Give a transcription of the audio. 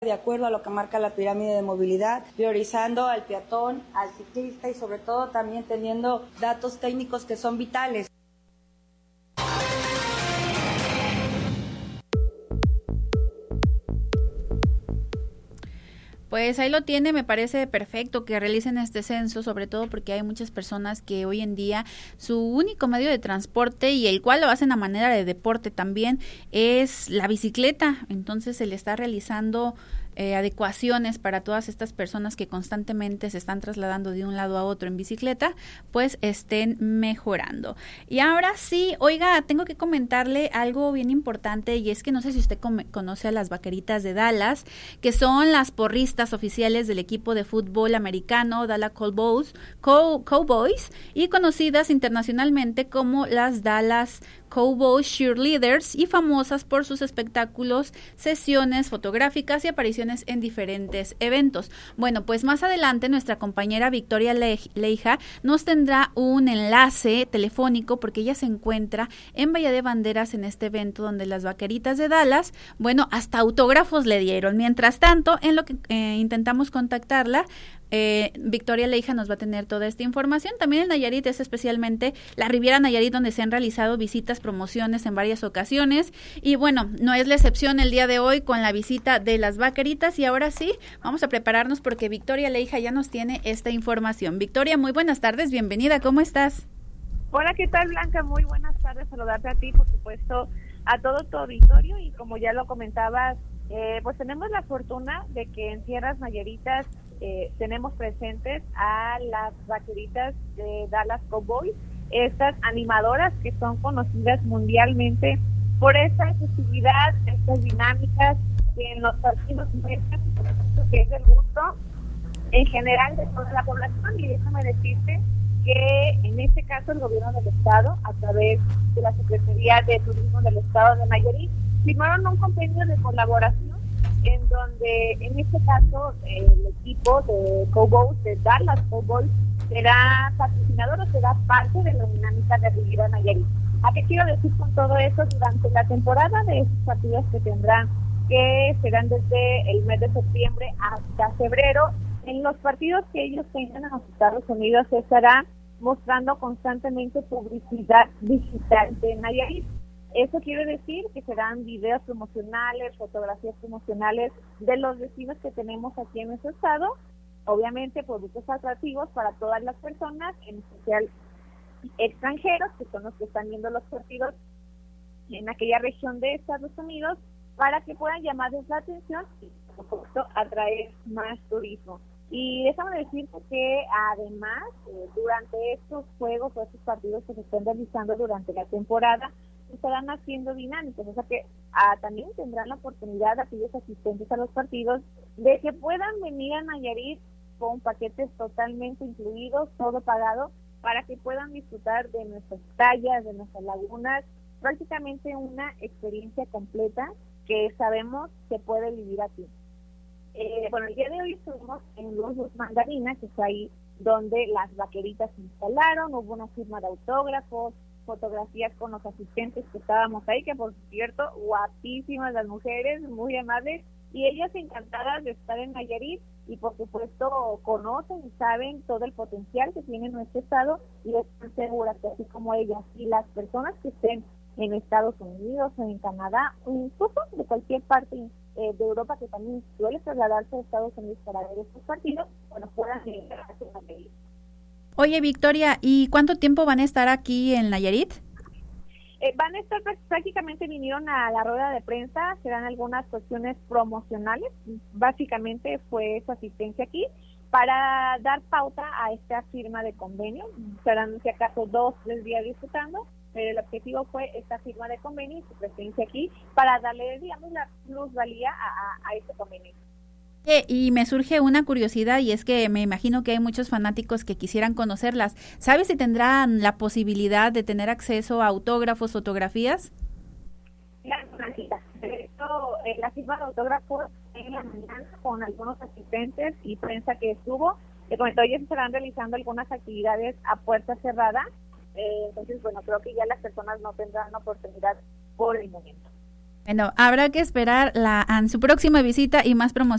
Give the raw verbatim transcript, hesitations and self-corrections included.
de acuerdo a lo que marca la pirámide de movilidad, priorizando al peatón, al ciclista y sobre todo también teniendo datos técnicos que son vitales. Pues ahí lo tiene, me parece perfecto que realicen este censo, sobre todo porque hay muchas personas que hoy en día su único medio de transporte y el cual lo hacen a manera de deporte también es la bicicleta, entonces se le está realizando eh, adecuaciones para todas estas personas que constantemente se están trasladando de un lado a otro en bicicleta, pues estén mejorando. Y ahora sí, oiga, tengo que comentarle algo bien importante y es que no sé si usted conoce a las Vaqueritas de Dallas, que son las porristas oficiales del equipo de fútbol americano Dallas Cowboys, Cow- Cowboys y conocidas internacionalmente como las Dallas Cowboys Cheerleaders y famosas por sus espectáculos, sesiones fotográficas y apariciones en diferentes eventos. Bueno, pues más adelante nuestra compañera Victoria Leija nos tendrá un enlace telefónico porque ella se encuentra en Bahía de Banderas en este evento donde las Vaqueritas de Dallas, bueno, hasta autógrafos le dieron. Mientras tanto, en lo que eh, intentamos contactarla, Eh, Victoria Leija nos va a tener toda esta información. También en Nayarit es especialmente la Riviera Nayarit donde se han realizado visitas, promociones en varias ocasiones y bueno, no es la excepción el día de hoy con la visita de las Vaqueritas y ahora sí, vamos a prepararnos porque Victoria Leija ya nos tiene esta información. Victoria, muy buenas tardes, bienvenida, ¿cómo estás? Hola, ¿qué tal, Blanca? Muy buenas tardes, saludarte a ti, por supuesto, a todo tu auditorio y como ya lo comentabas, eh, pues tenemos la fortuna de que en Tierras Nayaritas Eh, tenemos presentes a las Vaqueritas de Dallas Cowboys, estas animadoras que son conocidas mundialmente por esta efectividad, estas dinámicas que en los partidos muestran, que es el gusto en general de toda la población. Y déjame decirte que en este caso el gobierno del estado, a través de la Secretaría de Turismo del estado de Nayarit, firmaron un convenio de colaboración en donde en este caso eh, el equipo de Cowboys, de Dallas Cowboys, será patrocinador o será parte de la dinámica de Riviera Nayarit. ¿A qué quiero decir con todo eso? Durante la temporada de esos partidos que tendrán, que serán desde el mes de septiembre hasta febrero, en los partidos que ellos tengan en los Estados Unidos se estará mostrando constantemente publicidad digital de Nayarit. Eso quiere decir que serán videos promocionales, fotografías promocionales de los destinos que tenemos aquí en nuestro estado, obviamente productos atractivos para todas las personas, en especial extranjeros, que son los que están viendo los partidos en aquella región de Estados Unidos, para que puedan llamarles la atención y, por supuesto, atraer más turismo. Y déjame decirte que además, eh, durante estos juegos o estos partidos que se están realizando durante la temporada, estarán haciendo dinámicas, o sea que ah, también tendrán la oportunidad aquellos asistentes a los partidos de que puedan venir a Nayarit con paquetes totalmente incluidos, todo pagado, para que puedan disfrutar de nuestras playas, de nuestras lagunas, prácticamente una experiencia completa que sabemos se puede vivir aquí. Eh, bueno, el día de hoy estuvimos en Los Luz Mandarina, que es ahí donde las Vaqueritas se instalaron, hubo una firma de autógrafos, fotografías con los asistentes que estábamos ahí, que por cierto, guapísimas las mujeres, muy amables, y ellas encantadas de estar en Nayarit, y por supuesto conocen y saben todo el potencial que tiene nuestro estado, y están seguras que así como ellas y las personas que estén en Estados Unidos o en Canadá, o incluso de cualquier parte eh, de Europa que también suele trasladarse a Estados Unidos para ver estos partidos, bueno, puedan llegar a Nayarit. Oye, Victoria, ¿y cuánto tiempo van a estar aquí en Nayarit? Eh, van a estar prácticamente, vinieron a la rueda de prensa, serán algunas cuestiones promocionales, básicamente fue su asistencia aquí, para dar pauta a esta firma de convenio, serán si acaso dos, tres días disfrutando, pero el objetivo fue esta firma de convenio y su presencia aquí para darle, digamos, la plusvalía a, a, a este convenio. Eh, y me surge una curiosidad y es que me imagino que hay muchos fanáticos que quisieran conocerlas. ¿Sabes si tendrán la posibilidad de tener acceso a autógrafos, fotografías? Claro, de hecho, eh, la firma de autógrafos en la mañana con algunos asistentes y prensa que estuvo, que comentó, ellos estarán realizando algunas actividades a puerta cerrada, eh, entonces, bueno, creo que ya las personas no tendrán oportunidad por el momento. Bueno, habrá que esperar la, en su próxima visita y más promoción